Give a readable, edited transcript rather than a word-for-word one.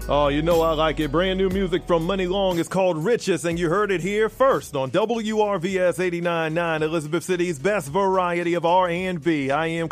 Oh, you know I like it. Brand new music from Money Long is called Riches, and you heard it here first on WRVS 89.9, Elizabeth City's best variety of R&B. I am